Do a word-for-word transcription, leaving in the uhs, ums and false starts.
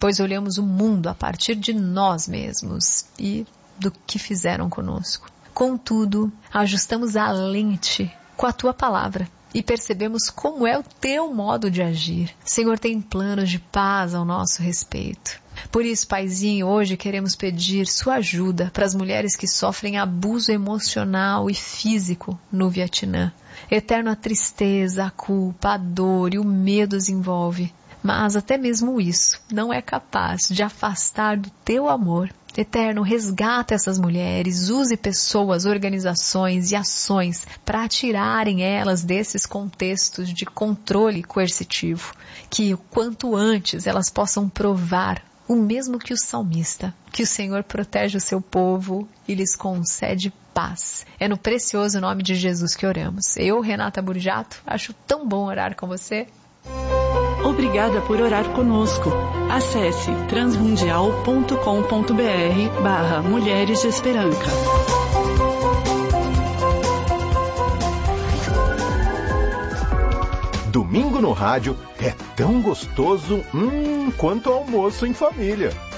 pois olhamos o mundo a partir de nós mesmos e do que fizeram conosco. Contudo, ajustamos a lente com a tua palavra e percebemos como é o teu modo de agir. Senhor, tem planos de paz ao nosso respeito. Por isso, Paizinho, hoje queremos pedir sua ajuda para as mulheres que sofrem abuso emocional e físico no Vietnã. Eterno, a tristeza, a culpa, a dor e o medo os envolve. Mas até mesmo isso não é capaz de afastar do teu amor. Eterno, resgata essas mulheres, use pessoas, organizações e ações para tirarem elas desses contextos de controle coercitivo, que o quanto antes elas possam provar o mesmo que o salmista, que o Senhor protege o seu povo e lhes concede paz. É no precioso nome de Jesus que oramos. Eu, Renata Burjato, acho tão bom orar com você. Obrigada por orar conosco. Acesse transmundial ponto com ponto br barra Mulheres de Esperança. Domingo no rádio é tão gostoso hum, quanto almoço em família.